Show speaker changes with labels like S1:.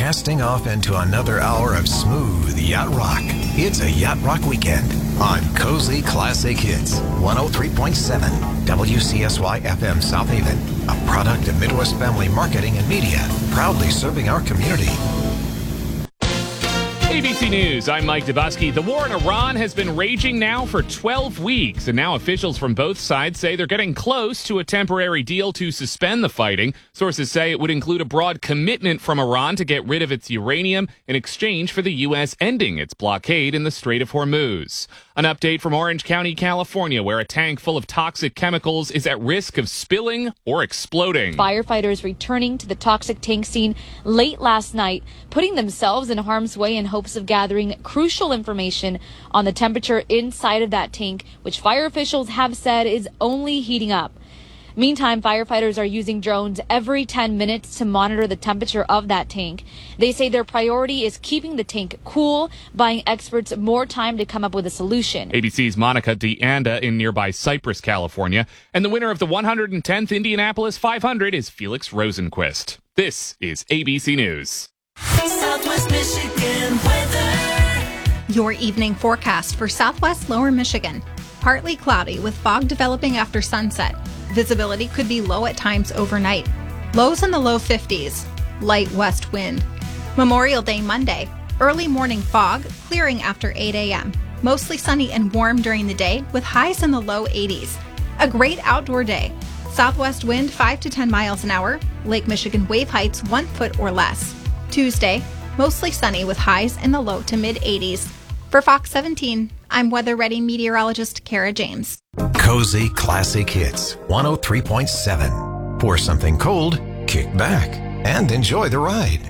S1: blasting off into another hour of smooth yacht rock. It's a Yacht Rock Weekend on Cozy Classic Hits, 103.7 WCSY FM South Haven, a product of Midwest Family Marketing and Media, proudly serving our community.
S2: ABC News, I'm Mike Dubusky. The war in Iran has been raging now for 12 weeks, and now officials from both sides say they're getting close to a temporary deal to suspend the fighting. Sources say it would include a broad commitment from Iran to get rid of its uranium in exchange for the U.S. ending its blockade in the Strait of Hormuz. An update from Orange County, California, where a tank full of toxic chemicals is at risk of spilling or exploding.
S3: Firefighters returning to the toxic tank scene late last night, putting themselves in harm's way in hopes of gathering crucial information on the temperature inside of that tank, which fire officials have said is only heating up. Meantime, firefighters are using drones every 10 minutes to monitor the temperature of that tank. They say their priority is keeping the tank cool, buying experts more time to come up with a solution.
S2: ABC's Monica DeAnda in nearby Cypress, California. And the winner of the 110th Indianapolis 500 is Felix Rosenquist. This is ABC News.
S4: Southwest Michigan weather.
S5: Your evening forecast for Southwest Lower Michigan. Partly cloudy with fog developing after sunset. Visibility could be low at times overnight. Lows in the low 50s. Light west wind. Memorial Day Monday. Early morning fog, clearing after 8 a.m. Mostly sunny and warm during the day with highs in the low 80s. A great outdoor day. Southwest wind 5 to 10 miles an hour. Lake Michigan wave heights 1 foot or less. Tuesday, mostly sunny with highs in the low to mid 80s. For Fox 17, I'm Weather Ready meteorologist Kara James.
S1: Cozy Classic Hits, 103.7. Pour something cold, kick back, and enjoy the ride.